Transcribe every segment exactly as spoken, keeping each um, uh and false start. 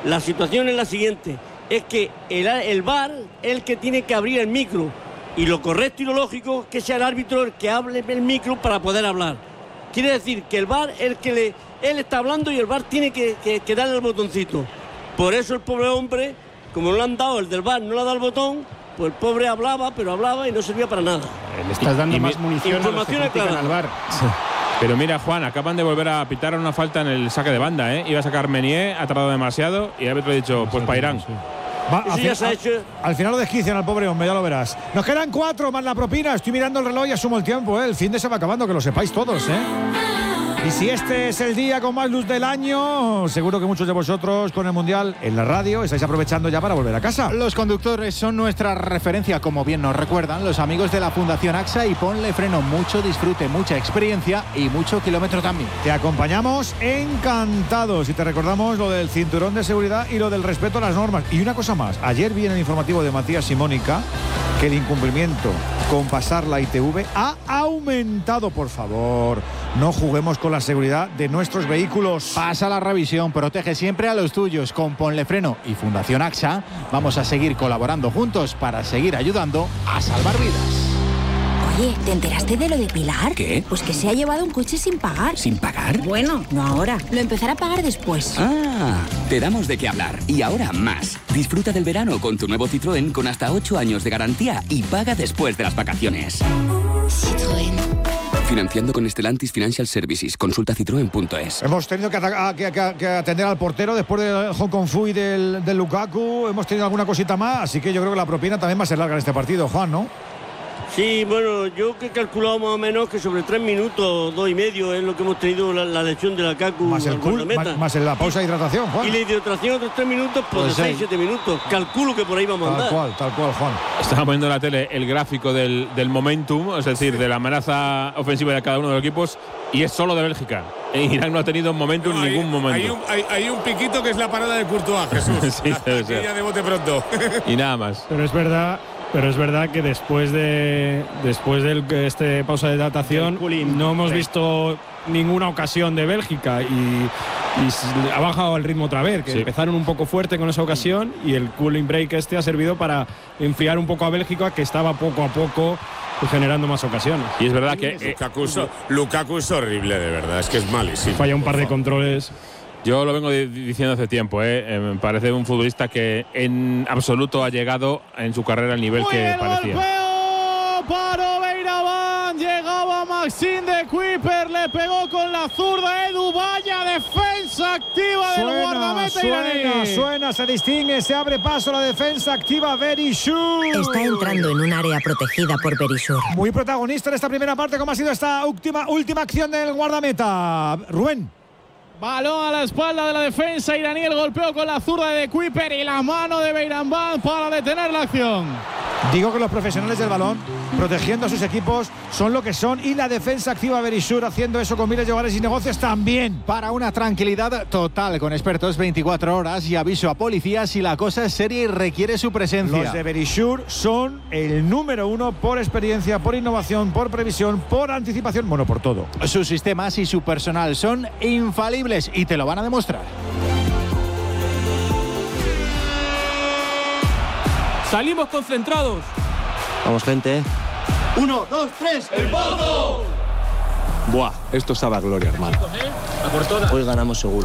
La situación es la siguiente, es que el, el V A R es el que tiene que abrir el micro, y lo correcto y lo lógico es que sea el árbitro el que hable el micro para poder hablar. Quiere decir que el V A R es el que le, él está hablando y el V A R tiene que, que, que darle el botoncito. Por eso el pobre hombre, como no le han dado, el del V A R no le ha dado el botón, pues el pobre hablaba, pero hablaba y no servía para nada. Le estás dando y, más y munición información a los que critican al V A R. Sí. Pero mira, Juan, acaban de volver a pitar una falta en el saque de banda, ¿eh? Iba a sacar Menier, ha tardado demasiado y el árbitro ha dicho, pues para Irán. Va, al, fin, al, al final lo desquician al pobre hombre, ya lo verás. Nos quedan cuatro más la propina. Estoy mirando el reloj y asumo el tiempo, ¿eh? El fin de se va acabando, que lo sepáis todos, ¿eh? Y si este es el día con más luz del año, seguro que muchos de vosotros con el Mundial en la radio estáis aprovechando ya para volver a casa. Los conductores son nuestra referencia, como bien nos recuerdan los amigos de la Fundación AXA, y ponle freno. Mucho disfrute, mucha experiencia y mucho kilómetro también. Te acompañamos encantados y te recordamos lo del cinturón de seguridad y lo del respeto a las normas. Y una cosa más, ayer vi en el informativo de Matías y Mónica que el incumplimiento con pasar la I T V ha aumentado. Por favor, no juguemos con la seguridad de nuestros vehículos. Pasa la revisión, protege siempre a los tuyos. Con Ponle Freno y Fundación AXA vamos a seguir colaborando juntos para seguir ayudando a salvar vidas. Oye, ¿te enteraste de lo de Pilar? ¿Qué? Pues que se ha llevado un coche sin pagar. ¿Sin pagar? Bueno, no ahora. Lo empezará a pagar después. Ah, te damos de qué hablar. Y ahora más. Disfruta del verano con tu nuevo Citroën con hasta ocho años de garantía y paga después de las vacaciones. Citroën. Financiando con Stellantis Financial Services. Consulta citroen punto es. Hemos tenido que, a, que, que, que atender al portero después del Hong Kong Fu y del, del Lukaku. Hemos tenido alguna cosita más, así que yo creo que la propina también va a ser larga en este partido, Juan, ¿no? Sí, bueno, yo que he calculado más o menos que sobre tres minutos, dos y medio es lo que hemos tenido la, la lesión de la Lukaku. Más el cool, más, más en la pausa de hidratación, Juan. Y la hidratación otros tres minutos, pues, pues de seis, siete minutos. Calculo que por ahí vamos a andar. Tal cual, tal cual, Juan. Estaba poniendo en la tele el gráfico del, del momentum, es decir, de la amenaza ofensiva de cada uno de los equipos, y es solo de Bélgica. Irán no ha tenido momentum en ningún momento. Hay un, hay, hay un piquito que es la parada de Courtois, Jesús. Sí, debe ser. Ya de bote pronto. Y nada más. Pero es verdad. Pero es verdad que después de después de este pausa de hidratación no hemos visto ninguna ocasión de Bélgica y, y ha bajado el ritmo otra vez, que sí. Empezaron un poco fuerte con esa ocasión y el cooling break este ha servido para enfriar un poco a Bélgica, que estaba poco a poco generando más ocasiones. Y es verdad que eh, Lukaku, eh, Lukaku es horrible, de verdad, es que es malísimo. Falla un par de controles. Yo lo vengo diciendo hace tiempo, ¿eh? Eh, me parece un futbolista que en absoluto ha llegado en su carrera al nivel Muy que el parecía. Golpeo para Beiraban, llegaba Maxime de Kuiper, le pegó con la zurda Edu, vaya defensa activa del suena, guardameta suena, iraní. Suena, se distingue, se abre paso la defensa activa Berishour. Está entrando en un área protegida por Berishour. Muy protagonista en esta primera parte, como ha sido esta última, última acción del guardameta. Rubén. Balón a la espalda de la defensa iraní, el golpeo con la zurda de Kuiper y la mano de Beiraban para detener la acción. Digo que los profesionales del balón, protegiendo a sus equipos, son lo que son, y la defensa activa Berishour haciendo eso con miles de hogares y negocios también. Para una tranquilidad total, con expertos veinticuatro horas y aviso a policía si la cosa es seria y requiere su presencia. Los de Berishour son el número uno por experiencia, por innovación, por previsión, por anticipación, bueno, por todo. Sus sistemas y su personal son infalibles y te lo van a demostrar. Salimos concentrados. Vamos, gente. Uno, dos, tres. ¡El Pozo! Buah, esto sabe a gloria, hermano. Hoy ganamos seguro.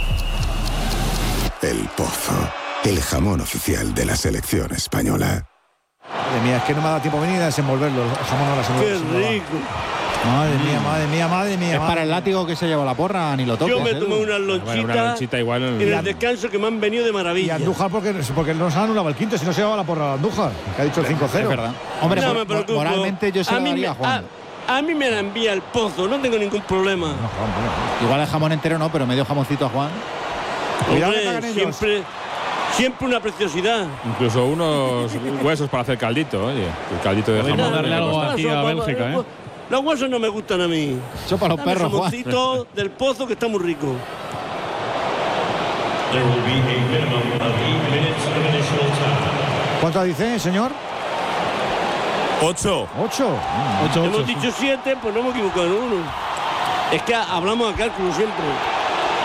El Pozo, el jamón oficial de la selección española. Madre mía, es que no me ha dado tiempo venir a desenvolverlo. El jamón ahora se me ¡Qué va. rico! Madre mía, madre mía, madre mía. Es madre para el látigo que se lleva la porra, ni lo toques. Yo me ¿eh? tomé unas lonchitas bueno, una lonchita igual en el descanso que me han venido de maravilla. Y Andújar porque, porque no se ha anulado el quinto, si no se llevaba la porra a Andújar, que ha dicho el cinco cero. Es verdad. Hombre, no por, me preocupo. moralmente yo se a lo mí daría me, a Juan. A, a mí me la envía el Pozo, no tengo ningún problema. No, Juan, bueno. Igual el jamón entero no, pero medio jamoncito a Juan. Hombre, siempre, siempre una preciosidad. Incluso unos huesos para hacer caldito, oye. El caldito de jamón. Podemos darle algo aquí a Bélgica, ¿eh? Los huesos no me gustan a mí. Eso para los Dame perros, Juan. jamoncito del Pozo, que está muy rico. ¿Cuánto dice, señor? Ocho. Ocho. Mm. Ocho, Hemos ocho, dicho siete, pues no hemos equivocado en uno. Es que hablamos a cálculo siempre.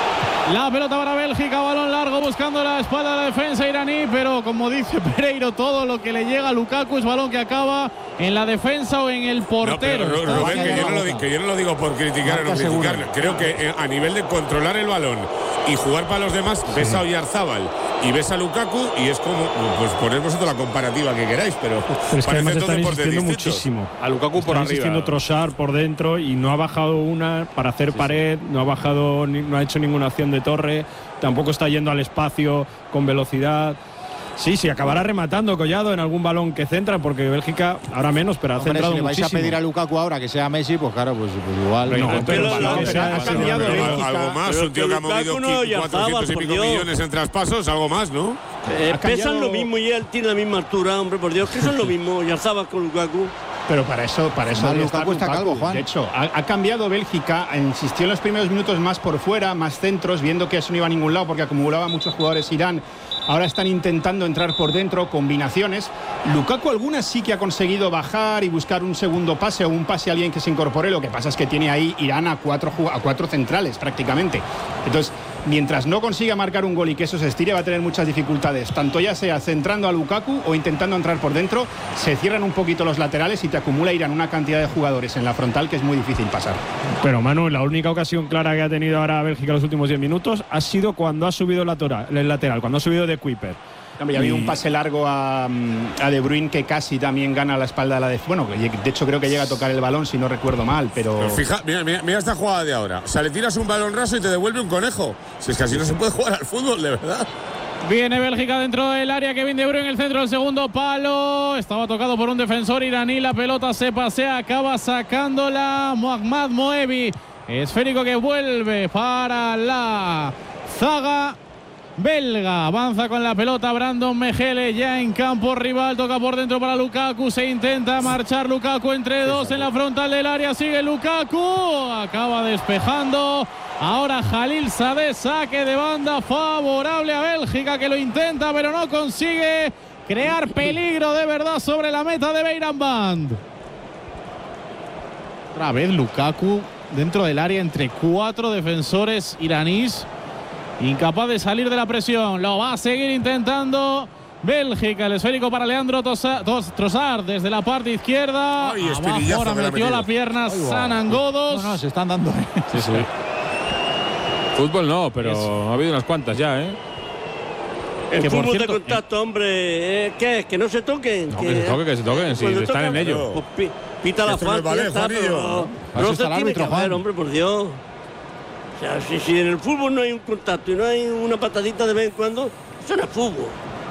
La pelota para Bélgica, balón largo buscando la espalda de la defensa iraní, pero como dice Pereiro, todo lo que le llega a Lukaku es balón que acaba en la defensa o en el portero. No, pero, Rubén, que yo, no lo digo, que yo no lo digo por criticar o no criticar. Creo que a nivel de controlar el balón y jugar para los demás, sí. ves a Oyarzábal y ves a Lukaku y es como, pues poner vosotros la comparativa que queráis, pero, pero es que además están insistiendo muchísimo. A Lukaku están por arriba. insistiendo Trossard por dentro y no ha bajado una para hacer sí, pared, sí. no ha bajado, no ha hecho ninguna acción de torre, tampoco está yendo al espacio con velocidad. Sí, sí, acabará rematando Collado en algún balón que centra, porque Bélgica ahora menos, pero ha Hombre, centrado si le vais muchísimo. a pedir a Lukaku ahora que sea Messi, pues claro, pues, pues igual. No, no, pero, pero, pero, pero, sea, ha cambiado pero, Bélgica. Algo más, pero un tío que ha movido no, cuatrocientos y pico millones en traspasos, algo más, ¿no? Eh, pesan lo mismo y él tiene la misma altura, hombre, por Dios, que son lo mismo, Oyarzábal con Lukaku. Pero para eso, para eso Lukaku está está calvo, Juan. De hecho, ha, ha cambiado Bélgica, insistió en los primeros minutos más por fuera, más centros, viendo que eso no iba a ningún lado porque acumulaba muchos jugadores Irán. Ahora están intentando entrar por dentro, combinaciones. Lukaku algunas sí que ha conseguido bajar y buscar un segundo pase o un pase a alguien que se incorpore. Lo que pasa es que tiene ahí Irán a cuatro, a cuatro centrales prácticamente. Entonces, mientras no consiga marcar un gol y que eso se estire, va a tener muchas dificultades. Tanto ya sea centrando a Lukaku o intentando entrar por dentro, se cierran un poquito los laterales y te acumula Irán una cantidad de jugadores en la frontal que es muy difícil pasar. Pero Manu, la única ocasión clara que ha tenido ahora Bélgica en los últimos diez minutos ha sido cuando ha subido el lateral, el lateral cuando ha subido de Kuiper. Ya había un pase largo a, a De Bruyne que casi también gana la espalda de la defensa. Bueno, de hecho creo que llega a tocar el balón si no recuerdo mal, pero... pero fija, mira, mira, mira esta jugada de ahora. O sea, le tiras un balón raso y te devuelve un conejo. Si es que así no se puede jugar al fútbol, de verdad. Viene Bélgica dentro del área, Kevin De Bruyne en el centro del segundo palo. Estaba tocado por un defensor iraní. La pelota se pasea, acaba sacándola Mohammad Moebi. Esférico que vuelve para la zaga belga. Avanza con la pelota Brandon Mejele ya en campo rival. Toca por dentro para Lukaku. Se intenta marchar Lukaku entre dos en la frontal del área. Sigue Lukaku. Acaba despejando. Ahora Jalil Sadeh, saque de banda favorable a Bélgica, que lo intenta pero no consigue crear peligro de verdad sobre la meta de Beiranvand. Otra vez Lukaku dentro del área entre cuatro defensores iraníes, incapaz de salir de la presión. Lo va a seguir intentando Bélgica. El esférico para Leandro Trossard desde la parte izquierda. Ay, abajo ahora metió la pierna Sanangodos. No, no, se están dando. Sí, sí. Fútbol no, pero Eso. ha habido unas cuantas ya, ¿eh? El que fútbol cierto, de contacto, hombre, ¿eh? ¿Qué es? ¿Que no se toquen? No, que, que se toquen, que se toquen, si están tocan, en ello. Pues pita la falta, vale, está, pero no, no se tiene árbitro, que hacer, hombre, por Dios. O sea, si, si en el fútbol no hay un contacto y no hay una patadita de vez en cuando, eso no es fútbol.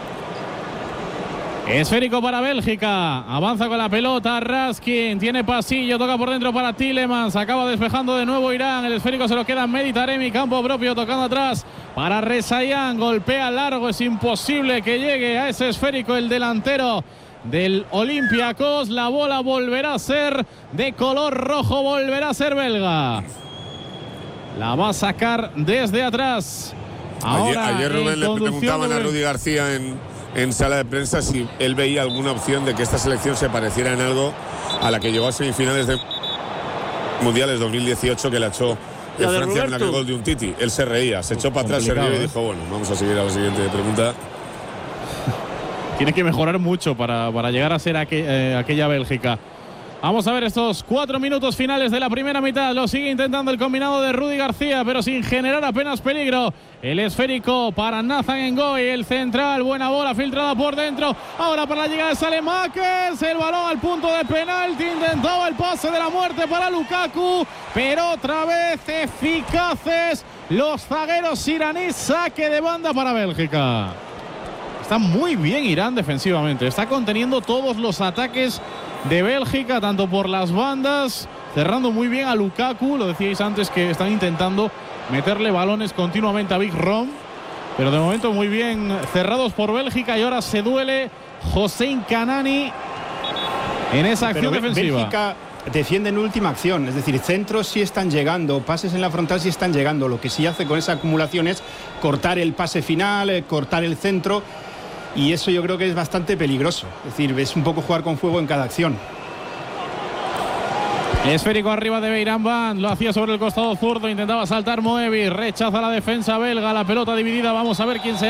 Esférico para Bélgica, avanza con la pelota Raskin, tiene pasillo, toca por dentro para Tielemans, acaba despejando de nuevo Irán, el esférico se lo queda en Meditaremi, campo propio, tocando atrás para Rezayan, golpea largo, es imposible que llegue a ese esférico el delantero del Olympiacos. La bola volverá a ser de color rojo, volverá a ser belga, la va a sacar desde atrás. Ahora, ayer, ayer Rubén le preguntaban a Rudy García en en sala de prensa si él veía alguna opción de que esta selección se pareciera en algo a la que llegó a semifinales de Mundiales dos mil dieciocho, que la echó de Francia en aquel gol de un Titi. Él se reía, se echó para atrás, se rió y dijo, bueno, vamos a seguir a la siguiente pregunta. Tiene que mejorar mucho para, para llegar a ser aqu eh, aquella Bélgica. Vamos a ver estos cuatro minutos finales de la primera mitad. Lo sigue intentando el combinado de Rudy García, pero sin generar apenas peligro. El esférico para Nathan Ngoy, el central. Buena bola filtrada por dentro. Ahora para la llegada de Saelemaekers. El balón al punto de penalti. Intentaba el pase de la muerte para Lukaku, pero otra vez eficaces los zagueros iraníes. Saque de banda para Bélgica. Está muy bien Irán defensivamente. Está conteniendo todos los ataques de Bélgica, tanto por las bandas, cerrando muy bien a Lukaku. Lo decíais antes que están intentando meterle balones continuamente a Big Rom, pero de momento muy bien cerrados por Bélgica. Y ahora se duele Hossein Kanani en esa acción pero defensiva. Bélgica defiende en última acción, es decir, centros sí están llegando, pases en la frontal sí están llegando. Lo que sí hace con esa acumulación es cortar el pase final, eh, cortar el centro. Y eso yo creo que es bastante peligroso. Es decir, es un poco jugar con fuego en cada acción. Esférico arriba de Beirán, lo hacía sobre el costado zurdo, intentaba saltar Moebi, rechaza la defensa belga, la pelota dividida, vamos a ver quién será.